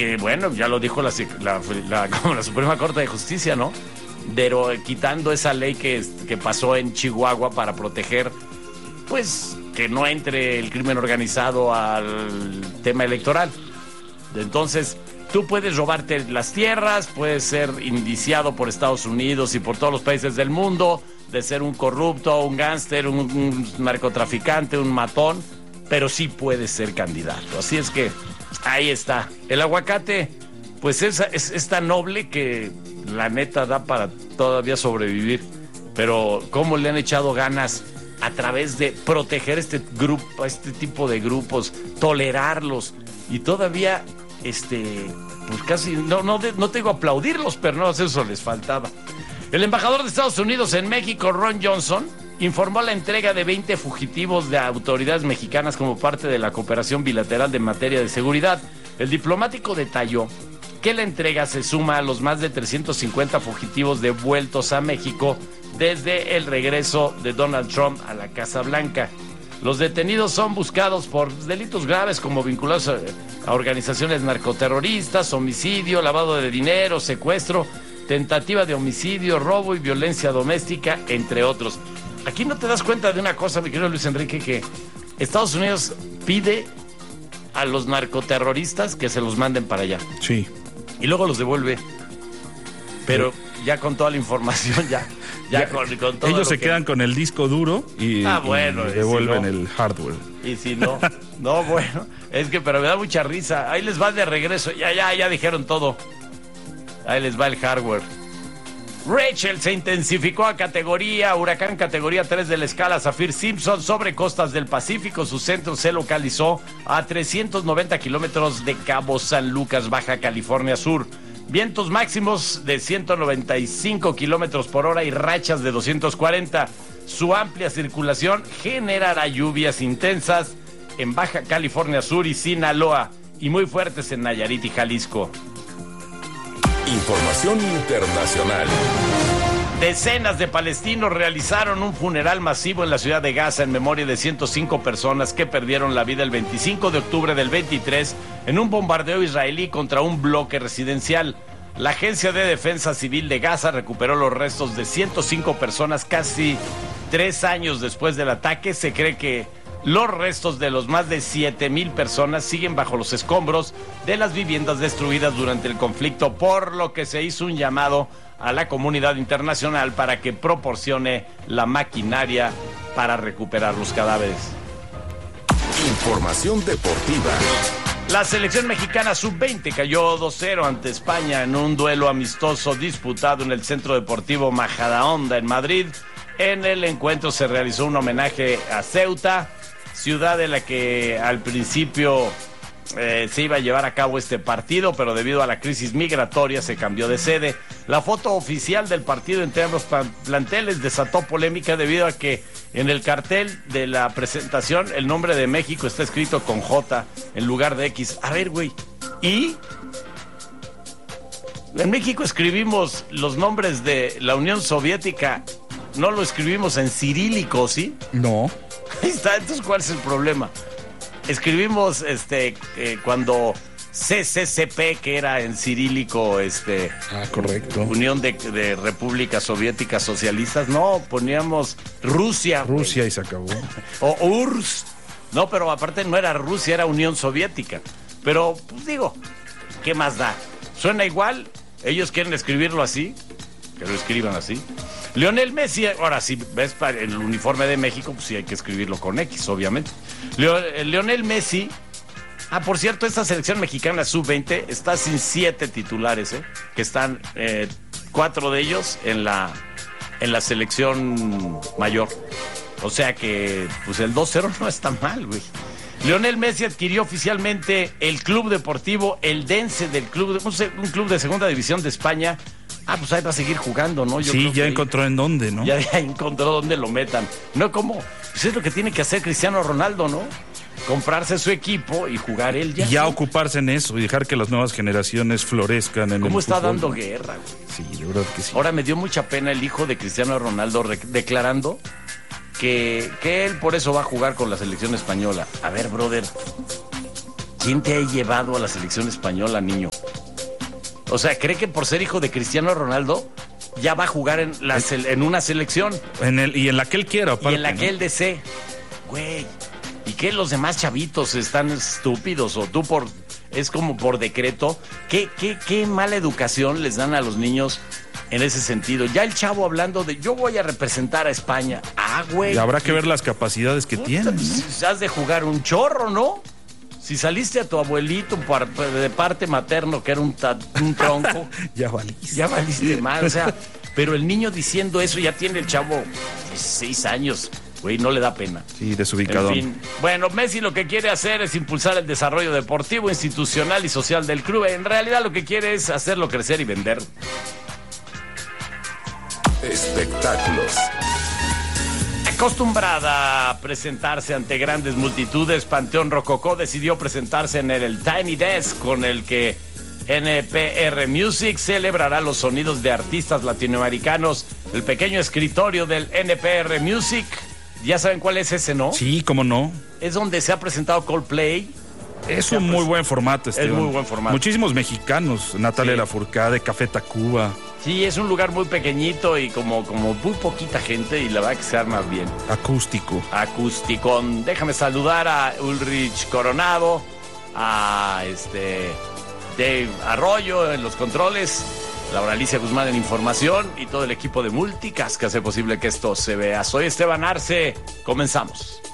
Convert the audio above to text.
que, bueno, ya lo dijo como la Suprema Corte de Justicia, ¿no? Pero quitando esa ley que pasó en Chihuahua para proteger, pues, que no entre el crimen organizado al tema electoral. Entonces, tú puedes robarte las tierras, puedes ser indiciado por Estados Unidos y por todos los países del mundo de ser un corrupto, un gángster, un narcotraficante, un matón, pero sí puedes ser candidato. Así es que ahí está. El aguacate, pues es tan noble que la neta da para todavía sobrevivir. Pero cómo le han echado ganas a través de proteger este tipo de grupos, tolerarlos y todavía, pues casi, no te digo aplaudirlos, pero no, eso les faltaba. El embajador de Estados Unidos en México, Ron Johnson, informó la entrega de 20 fugitivos de autoridades mexicanas como parte de la cooperación bilateral de materia de seguridad. El diplomático detalló que la entrega se suma a los más de 350 fugitivos devueltos a México desde el regreso de Donald Trump a la Casa Blanca. Los detenidos son buscados por delitos graves como vinculados a organizaciones narcoterroristas, homicidio, lavado de dinero, secuestro, tentativa de homicidio, robo y violencia doméstica, entre otros. Aquí no te das cuenta de una cosa, mi querido Luis Enrique, que Estados Unidos pide a los narcoterroristas que se los manden para allá. Sí. Y luego los devuelve. Pero ya con toda la información, con todo. Ellos se quedan con el disco duro y devuelven el hardware. Y si no, bueno, es que pero me da mucha risa. Ahí les va de regreso, ya dijeron todo. Ahí les va el hardware. Rachel se intensificó a huracán categoría 3 de la escala Saffir-Simpson sobre costas del Pacífico. Su centro se localizó a 390 kilómetros de Cabo San Lucas, Baja California Sur. Vientos máximos de 195 kilómetros por hora y rachas de 240. Su amplia circulación generará lluvias intensas en Baja California Sur y Sinaloa y muy fuertes en Nayarit y Jalisco. Información internacional. Decenas de palestinos realizaron un funeral masivo en la ciudad de Gaza en memoria de 105 personas que perdieron la vida el 25 de octubre del 23 en un bombardeo israelí contra un bloque residencial. La Agencia de Defensa Civil de Gaza recuperó los restos de 105 personas casi 3 años después del ataque. Se cree que los restos de los más de 7,000 personas siguen bajo los escombros de las viviendas destruidas durante el conflicto, por lo que se hizo un llamado a la comunidad internacional para que proporcione la maquinaria para recuperar los cadáveres. Información deportiva. La selección mexicana sub-20 cayó 2-0 ante España en un duelo amistoso disputado en el Centro Deportivo Majadahonda en Madrid. En el encuentro se realizó un homenaje a Ceuta, ciudad en la que al principio se iba a llevar a cabo este partido, pero debido a la crisis migratoria se cambió de sede. La foto oficial del partido entre ambos planteles desató polémica debido a que en el cartel de la presentación el nombre de México está escrito con J en lugar de X. A ver, güey, ¿y? En México escribimos los nombres de la Unión Soviética, no lo escribimos en cirílico, ¿sí? No. Ahí está, entonces, ¿cuál es el problema? Escribimos cuando CCCP, que era en cirílico, correcto. Unión de Repúblicas Soviéticas Socialistas, no, poníamos Rusia. Rusia y se acabó. O URSS. No, pero aparte no era Rusia, era Unión Soviética. Pero, pues digo, ¿qué más da? Suena igual, ellos quieren escribirlo así, que lo escriban así. Lionel Messi, ahora sí, ves para el uniforme de México, pues sí hay que escribirlo con X, obviamente. Lionel Messi, por cierto, esta selección mexicana sub-20 está sin 7 titulares, que están 4 de ellos en la selección mayor. O sea que, pues el 2-0 no está mal, güey. Lionel Messi adquirió oficialmente el club deportivo Eldense del un club de segunda división de España. Pues ahí va a seguir jugando, ¿no? Sí, ya encontró en dónde, ¿no? Ya encontró dónde lo metan. No como, pues es lo que tiene que hacer Cristiano Ronaldo, ¿no? Comprarse su equipo y jugar él ya. Y ya ocuparse en eso y dejar que las nuevas generaciones florezcan en el ¿Cómo está fútbol? dando guerra, güey? Sí, de verdad que sí. Ahora me dio mucha pena el hijo de Cristiano Ronaldo declarando que él por eso va a jugar con la selección española. A ver, brother, ¿quién te ha llevado a la selección española, niño? O sea, cree que por ser hijo de Cristiano Ronaldo ya va a jugar en una selección. Y en la que él quiera, aparte, y en la que él desee. Güey, ¿y qué los demás chavitos están estúpidos? O tú es como por decreto. ¿Qué mala educación les dan a los niños en ese sentido? Ya el chavo hablando de yo voy a representar a España. Güey. Y habrá que ver las capacidades que tiene. Pues, has de jugar un chorro, ¿no? Si saliste a tu abuelito de parte materno, que era un tronco. Ya valiste. Ya valiste mal, o sea. Pero el niño diciendo eso, ya tiene el chavo 16 años. Güey, no le da pena. Sí, desubicado. En fin, bueno, Messi lo que quiere hacer es impulsar el desarrollo deportivo, institucional y social del club. En realidad lo que quiere es hacerlo crecer y vender. Espectáculos. Acostumbrada a presentarse ante grandes multitudes, Panteón Rococó decidió presentarse en el Tiny Desk, con el que NPR Music celebrará los sonidos de artistas latinoamericanos. El pequeño escritorio del NPR Music, ya saben cuál es ese, ¿no? Sí, cómo no. Es donde se ha presentado Coldplay. Es un muy buen formato, Esteban. Es muy buen formato. Muchísimos mexicanos, Natalia Lafourcade, Café Tacuba. Sí, es un lugar muy pequeñito y como muy poquita gente, y la verdad que se arma bien. Acústicón. Déjame saludar a Ulrich Coronado, a Dave Arroyo en los controles, Laura Alicia Guzmán en información y todo el equipo de Multicast que hace posible que esto se vea. Soy Esteban Arce. Comenzamos.